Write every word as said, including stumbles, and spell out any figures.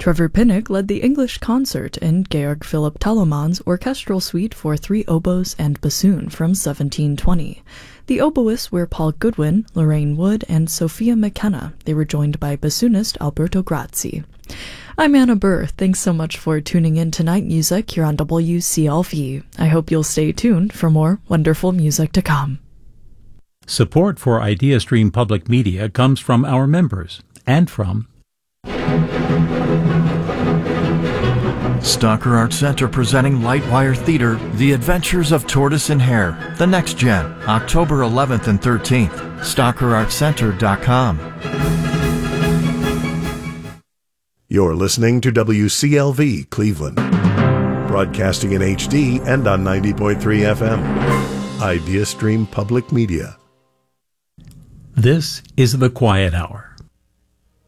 Trevor Pinnock led the English concert in Georg Philipp Telemann's orchestral suite for three oboes and bassoon from seventeen twenty. The oboists were Paul Goodwin, Lorraine Wood, and Sophia McKenna. They were joined by bassoonist Alberto Grazzi. I'm Anna Burr. Thanks so much for tuning in to Night Music here on W C L V. I hope you'll stay tuned for more wonderful music to come. Support for IdeaStream Public Media comes from our members and from Stalker Art Center presenting Lightwire Theater, The Adventures of Tortoise and Hare, The Next Gen, October eleventh and thirteenth. stalker art center dot com. You're listening to W C L V Cleveland, broadcasting in H D and on ninety point three F M. IdeaStream Public Media. This is The Quiet Hour.